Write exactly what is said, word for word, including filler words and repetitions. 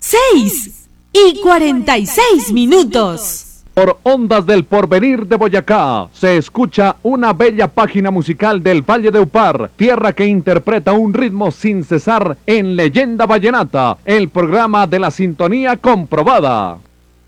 seis y cuarenta y seis minutos. Por Ondas del Porvenir de Boyacá se escucha una bella página musical del Valle de Upar, tierra que interpreta un ritmo sin cesar en Leyenda Vallenata, el programa de la sintonía comprobada.